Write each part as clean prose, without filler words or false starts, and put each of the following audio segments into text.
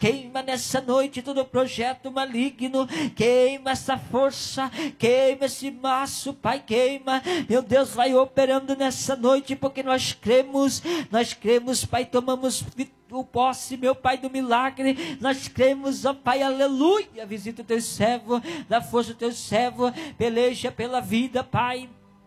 queima nessa noite todo projeto maligno, queima essa força, queima esse maço, Pai, queima, meu Deus, vai operando nessa noite, porque nós cremos, Pai, tomamos o posse, meu Pai, do milagre, nós cremos, ó Pai, aleluia, visita o teu servo, dá força ao teu servo, peleja pela vida, Pai,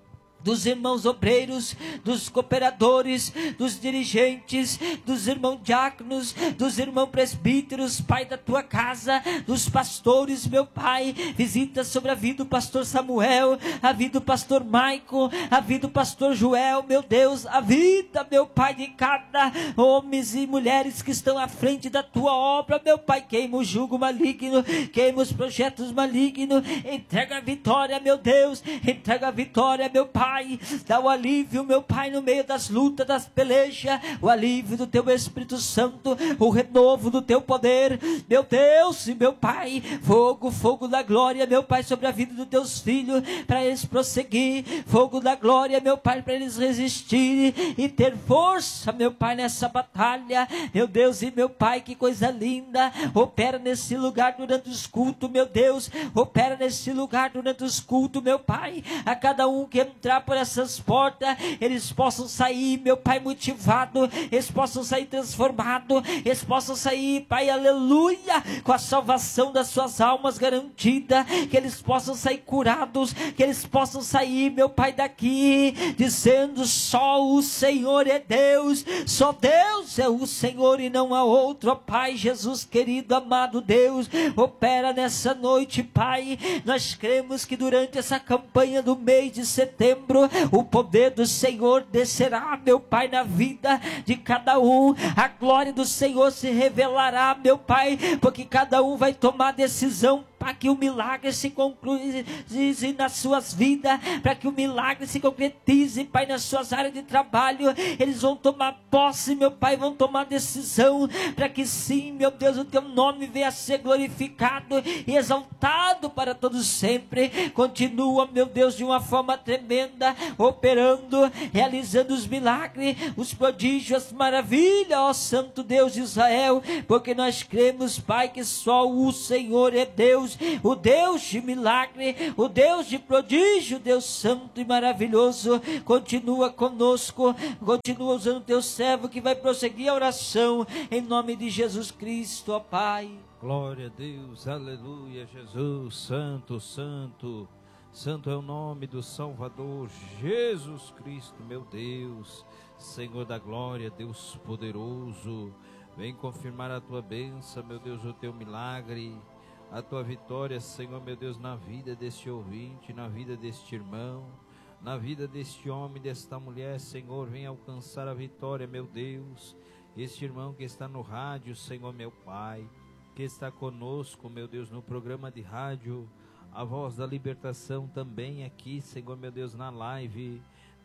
dos irmãos obreiros, dos cooperadores, dos dirigentes, dos irmãos diáconos, dos irmãos presbíteros, Pai, da tua casa, dos pastores, meu Pai, visita sobre a vida do pastor Samuel, a vida do pastor Maico, a vida do pastor Joel, meu Deus, a vida, meu Pai, de cada homens e mulheres que estão à frente da tua obra, meu Pai, queima o jugo maligno, queima os projetos malignos, entrega a vitória, meu Deus, entrega a vitória, meu Pai, dá o alívio, meu Pai, no meio das lutas, das pelejas, o alívio do teu Espírito Santo, o renovo do teu poder, meu Deus e meu Pai, fogo da glória, meu Pai, sobre a vida dos teus filhos, para eles prosseguir, fogo da glória, meu Pai, para eles resistirem e ter força, meu Pai, nessa batalha, meu Deus e meu Pai, que coisa linda, opera nesse lugar durante os cultos, meu Deus, opera nesse lugar durante os cultos, meu Pai, a cada um que entrar por essas portas, eles possam sair, meu Pai, motivado, eles possam sair transformados, eles possam sair, Pai, aleluia, com a salvação das suas almas garantida, que eles possam sair curados, que eles possam sair, meu Pai, daqui, dizendo, só o Senhor é Deus, só Deus é o Senhor e não há outro, ó Pai, Jesus querido, amado Deus, opera nessa noite, Pai, nós cremos que durante essa campanha do mês de setembro, o poder do Senhor descerá, meu Pai, na vida de cada um, a glória do Senhor se revelará, meu Pai, porque cada um vai tomar decisão para que o milagre se concretize nas suas vidas, para que o milagre se concretize, Pai, nas suas áreas de trabalho, eles vão tomar posse, meu Pai, vão tomar decisão, para que sim, meu Deus, o teu nome venha a ser glorificado e exaltado para todos sempre, continua, meu Deus, de uma forma tremenda, operando, realizando os milagres, os prodígios, as maravilhas, ó Santo Deus de Israel, porque nós cremos, Pai, que só o Senhor é Deus, o Deus de milagre, o Deus de prodígio, Deus santo e maravilhoso, continua conosco, continua usando o teu servo que vai prosseguir a oração, em nome de Jesus Cristo, ó Pai. Glória a Deus, aleluia, Jesus, santo, santo, santo é o nome do Salvador, Jesus Cristo, meu Deus, Senhor da glória, Deus poderoso, vem confirmar a tua bênção, meu Deus, o teu milagre, a tua vitória, Senhor, meu Deus, na vida deste ouvinte, na vida deste irmão, na vida deste homem, desta mulher, Senhor, vem alcançar a vitória, meu Deus, este irmão que está no rádio, Senhor, meu Pai, que está conosco, meu Deus, no programa de rádio, a voz da libertação também aqui, Senhor, meu Deus, na live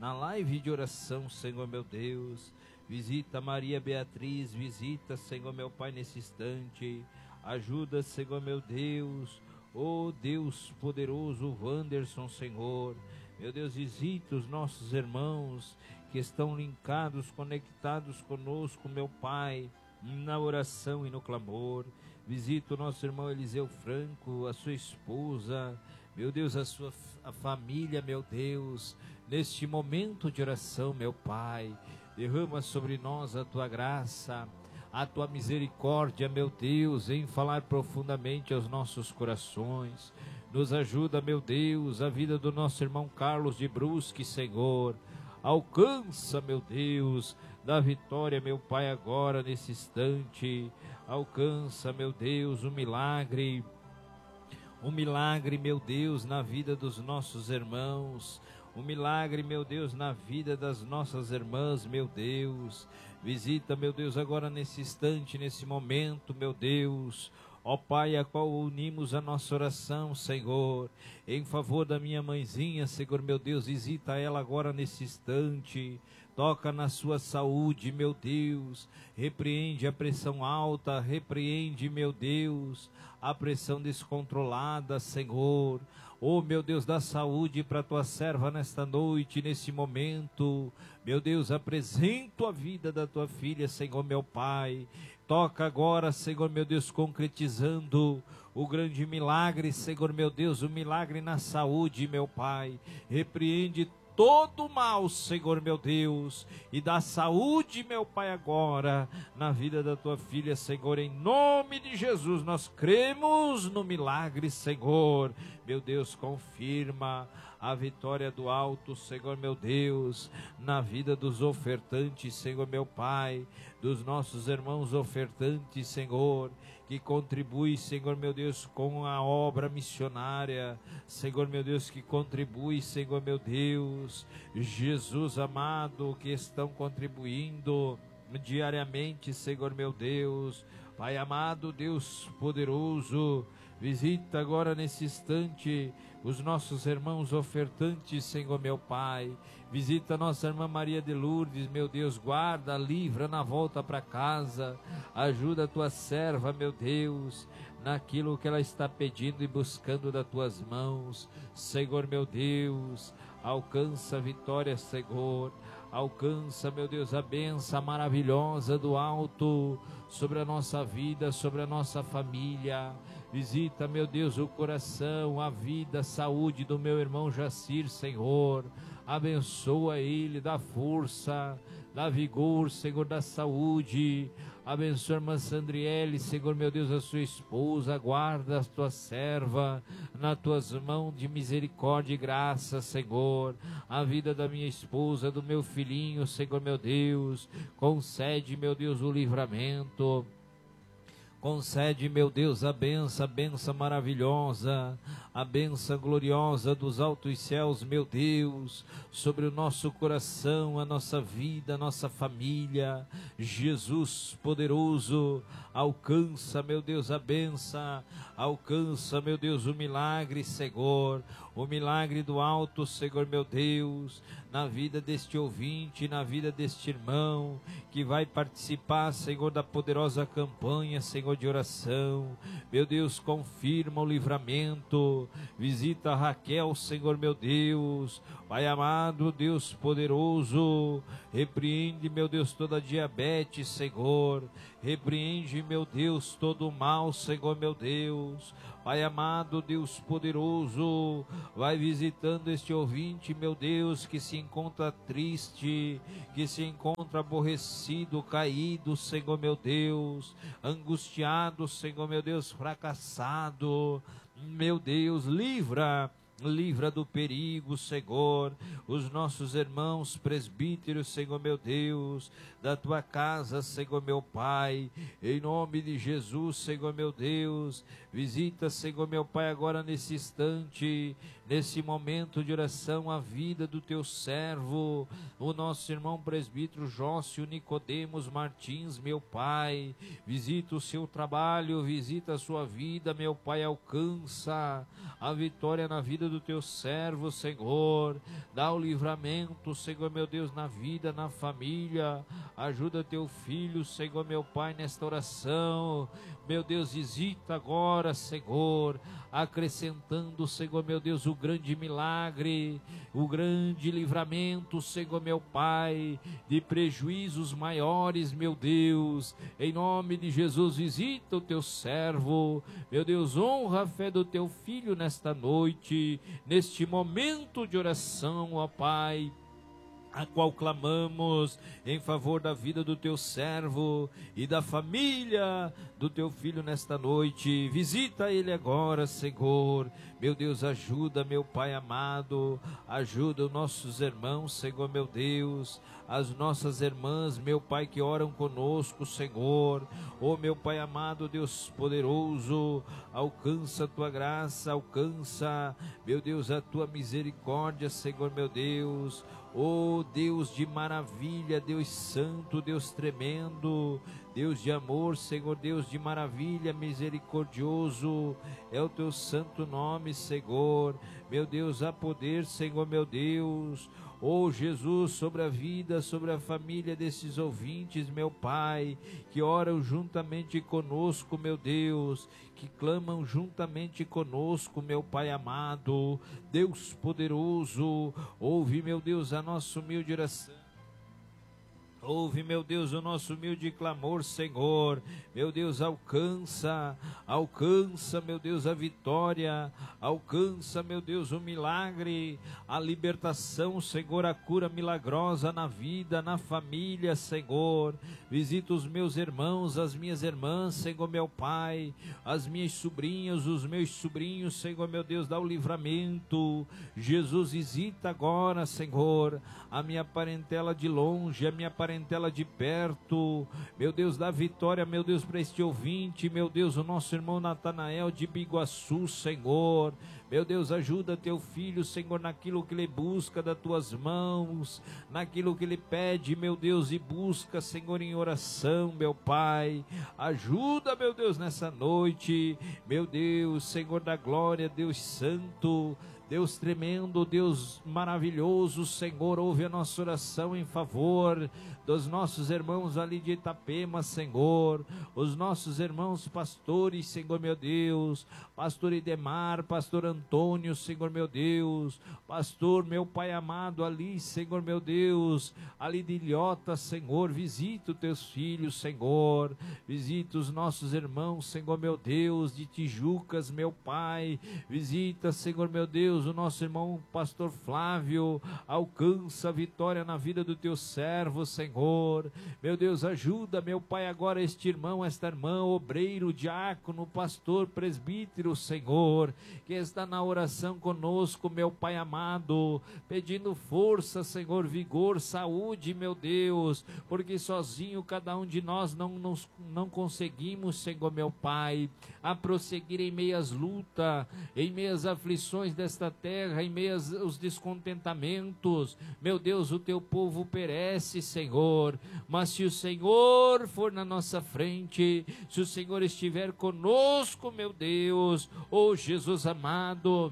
de oração, Senhor, meu Deus, visita Maria Beatriz, visita, Senhor, meu Pai, nesse instante, ajuda, Senhor, meu Deus, oh Deus poderoso, Wanderson, Senhor, meu Deus, visita os nossos irmãos que estão linkados, conectados conosco, meu Pai, na oração e no clamor, visita o nosso irmão Eliseu Franco, a sua esposa, meu Deus, a família, meu Deus, neste momento de oração, meu Pai, derrama sobre nós a tua graça, a tua misericórdia, meu Deus, em falar profundamente aos nossos corações, nos ajuda, meu Deus, a vida do nosso irmão Carlos de Brusque, Senhor, alcança, meu Deus, da vitória, meu Pai, agora nesse instante, alcança, meu Deus, um milagre, meu Deus, na vida dos nossos irmãos, um milagre, meu Deus, na vida das nossas irmãs, meu Deus, visita, meu Deus, agora nesse instante, nesse momento, meu Deus, ó Pai, a qual unimos a nossa oração, Senhor, em favor da minha mãezinha, Senhor, meu Deus, visita ela agora nesse instante, toca na sua saúde, meu Deus, repreende a pressão alta, repreende, meu Deus, a pressão descontrolada, Senhor, oh, meu Deus, dá saúde para tua serva nesta noite, nesse momento, meu Deus, apresento a vida da tua filha, Senhor, meu Pai, Toca agora, Senhor meu Deus, concretizando o grande milagre, Senhor meu Deus, o milagre na saúde, meu Pai. Repreende todo o mal, Senhor meu Deus, e dá saúde, meu Pai, agora, na vida da tua filha, Senhor, em nome de Jesus. Nós cremos no milagre, Senhor. Meu Deus, confirma a vitória do alto, Senhor meu Deus, na vida dos ofertantes, Senhor meu Pai, dos nossos irmãos ofertantes, Senhor, que contribui, Senhor meu Deus, com a obra missionária, Senhor meu Deus, que contribui, Senhor meu Deus, Jesus amado, que estão contribuindo diariamente, Senhor meu Deus. Pai amado, Deus poderoso, visita agora nesse instante os nossos irmãos ofertantes, Senhor meu Pai. Visita nossa irmã Maria de Lourdes, meu Deus, guarda, livra na volta para casa. Ajuda a tua serva, meu Deus, naquilo que ela está pedindo e buscando das tuas mãos. Senhor meu Deus, alcança a vitória, Senhor. Alcança, meu Deus, a bênção maravilhosa do alto sobre a nossa vida, sobre a nossa família. Visita, meu Deus, o coração, a vida, a saúde do meu irmão Jacir, Senhor. Abençoa ele, dá força, dá vigor, Senhor, da saúde. Abençoa a irmã Sandriele, Senhor, meu Deus, a sua esposa. Guarda a tua serva nas tuas mãos de misericórdia e graça, Senhor. A vida da minha esposa, do meu filhinho, Senhor, meu Deus. Concede, meu Deus, o livramento. Concede, meu Deus, a benção maravilhosa, a benção gloriosa dos altos céus, meu Deus, sobre o nosso coração, a nossa vida, a nossa família. Jesus poderoso, alcança, meu Deus, a benção, alcança, meu Deus, o milagre, Senhor, o milagre do alto, Senhor, meu Deus, na vida deste ouvinte, na vida deste irmão, que vai participar, Senhor, da poderosa campanha, Senhor, de oração. Meu Deus, confirma o livramento, visita a Raquel, Senhor, meu Deus. Pai amado, Deus poderoso, repreende, meu Deus, toda a diabetes, Senhor. Repreende, meu Deus, todo o mal, Senhor, meu Deus. Pai amado, Deus poderoso, vai visitando este ouvinte, meu Deus, que se encontra triste, que se encontra aborrecido, caído, Senhor, meu Deus, angustiado, Senhor, meu Deus, fracassado. Meu Deus, livra do perigo, Senhor, os nossos irmãos presbíteros, Senhor, meu Deus, da tua casa, Senhor, meu Pai, em nome de Jesus, Senhor, meu Deus. Visita, Senhor, meu Pai, agora nesse instante, nesse momento de oração, a vida do teu servo, o nosso irmão presbítero Jócio Nicodemos Martins, meu Pai. Visita o seu trabalho, visita a sua vida, meu Pai. Alcança a vitória na vida do teu servo, Senhor. Dá o livramento, Senhor, meu Deus, na vida, na família. Ajuda teu filho, Senhor, meu Pai, nesta oração. Meu Deus, visita agora, Senhor, acrescentando, Senhor, meu Deus, o grande milagre, o grande livramento, Senhor, meu Pai, de prejuízos maiores, meu Deus. Em nome de Jesus, visita o teu servo, meu Deus, honra a fé do teu filho nesta noite, neste momento de oração, ó Pai, a qual clamamos em favor da vida do teu servo e da família do teu filho nesta noite. Visita ele agora, Senhor. Meu Deus, ajuda, meu Pai amado, ajuda os nossos irmãos, Senhor, meu Deus, as nossas irmãs, meu Pai, que oram conosco, Senhor. Oh, meu Pai amado, Deus poderoso, alcança a tua graça, alcança, meu Deus, a tua misericórdia, Senhor, meu Deus. Oh, Deus de maravilha, Deus santo, Deus tremendo, Deus de amor, Senhor, Deus de maravilha, misericordioso, é o teu santo nome, Senhor. Meu Deus, há poder, Senhor, meu Deus. Oh, Jesus, sobre a vida, sobre a família desses ouvintes, meu Pai, que oram juntamente conosco, meu Deus, que clamam juntamente conosco, meu Pai amado. Deus poderoso, ouve, meu Deus, a nossa humilde oração. Ouve, meu Deus, o nosso humilde clamor, Senhor. Meu Deus, alcança, meu Deus, a vitória. Alcança, meu Deus, o milagre, a libertação, Senhor, a cura milagrosa na vida, na família, Senhor. Visita os meus irmãos, as minhas irmãs, Senhor, meu Pai, as minhas sobrinhas, os meus sobrinhos, Senhor, meu Deus, dá o livramento. Jesus, visita agora, Senhor, a minha parentela de longe, a minha parentela de perto. Meu Deus, dá vitória, meu Deus, para este ouvinte, meu Deus, o nosso irmão Natanael de Biguaçu, Senhor. Meu Deus, ajuda teu filho, Senhor, naquilo que ele busca das tuas mãos, naquilo que ele pede, meu Deus, e busca, Senhor, em oração, meu Pai. Ajuda, meu Deus, nessa noite, meu Deus, Senhor da glória, Deus santo, Deus tremendo, Deus maravilhoso, Senhor, ouve a nossa oração em favor dos nossos irmãos ali de Itapema, Senhor, os nossos irmãos pastores, Senhor, meu Deus, pastor Idemar, pastor Antônio, Senhor, meu Deus, pastor, meu Pai amado ali, Senhor, meu Deus, ali de Ilhota, Senhor, visita os teus filhos, Senhor, visita os nossos irmãos, Senhor, meu Deus, de Tijucas, meu Pai, visita, Senhor, meu Deus, o nosso irmão pastor Flávio, alcança a vitória na vida do teu servo, Senhor. Meu Deus, ajuda, meu Pai, agora este irmão, esta irmã, obreiro, diácono, pastor, presbítero, Senhor, que está na oração conosco, meu Pai amado, pedindo força, Senhor, vigor, saúde, meu Deus, porque sozinho cada um de nós não conseguimos, Senhor, meu Pai, a prosseguir em meias lutas, em meias aflições desta terra, em meias os descontentamentos. Meu Deus, o teu povo perece, Senhor, mas se o Senhor for na nossa frente, se o Senhor estiver conosco, meu Deus, oh Jesus amado,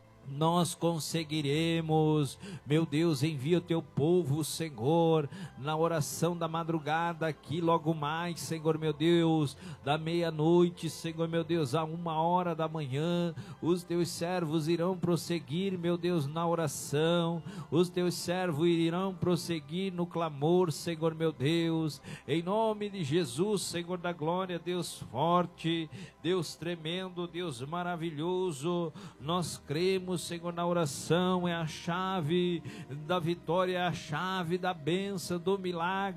nós conseguiremos. Meu Deus, envia o teu povo, Senhor, na oração da madrugada aqui, logo mais, Senhor, meu Deus, da meia-noite, Senhor, meu Deus, a 1h da manhã, os teus servos irão prosseguir, meu Deus, na oração, os teus servos irão prosseguir no clamor, Senhor, meu Deus, em nome de Jesus, Senhor da glória, Deus forte, Deus tremendo, Deus maravilhoso, nós cremos, Senhor, na oração é a chave da vitória, é a chave da bênção, do milagre.